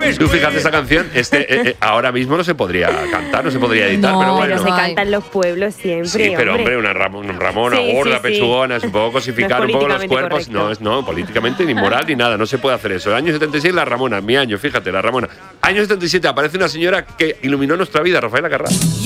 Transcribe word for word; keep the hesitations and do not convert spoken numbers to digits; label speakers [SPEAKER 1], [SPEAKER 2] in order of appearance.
[SPEAKER 1] Tú fíjate esa canción, este, eh, eh, ahora mismo no se podría cantar, no se podría editar,
[SPEAKER 2] No,
[SPEAKER 1] pero bueno.
[SPEAKER 3] Pero se canta en los pueblos siempre.
[SPEAKER 1] Sí, pero hombre,
[SPEAKER 3] hombre
[SPEAKER 1] una, Ram- una Ramona
[SPEAKER 3] Sí,
[SPEAKER 1] gorda,
[SPEAKER 3] sí, sí.
[SPEAKER 1] pechugona, es un poco cosificar
[SPEAKER 3] No es
[SPEAKER 1] un poco los
[SPEAKER 3] políticamente
[SPEAKER 1] cuerpos.
[SPEAKER 3] correcto.
[SPEAKER 1] No, es no, políticamente ni moral ni nada, no se puede hacer eso. El año setenta y seis, la Ramona, mi año, fíjate, la Ramona. Año setenta y siete aparece una señora que iluminó nuestra vida, Rafaela Carrà.